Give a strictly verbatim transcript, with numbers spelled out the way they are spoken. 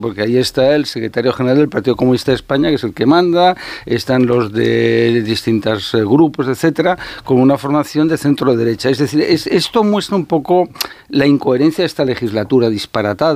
Porque ahí está el secretario general del Partido Comunista de España, que es el que manda, están los de distintos grupos, etcétera, con una formación de centro-derecha. Es decir, es, esto muestra un poco la incoherencia de esta legislatura disparatada.